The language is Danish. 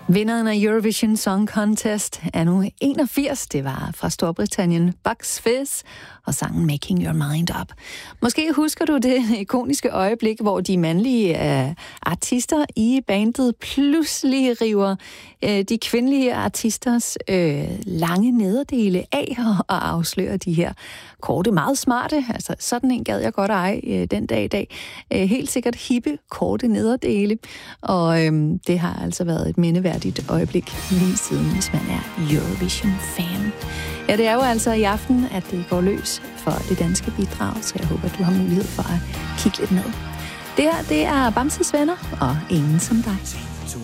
Vinderen af Eurovision Song Contest er nu 81. Det var fra Storbritannien, Bucks Fizz og sangen Making Your Mind Up. Måske husker du det ikoniske øjeblik, hvor de mandlige artister i bandet pludselig river de kvindelige artisters lange nederdele af og afslører de her korte, meget smarte, altså sådan en gad jeg godt eje den dag i dag, helt sikkert hippe, korte nederdele, og det har altså været et mindeværdigt øjeblik lige siden, hvis man er Eurovision-fan. Ja, det er jo altså i aften, at det går løs for det danske bidrag, så jeg håber, at du har mulighed for at kigge lidt med. Det her, det er Bamses Venner, og ingen som dig.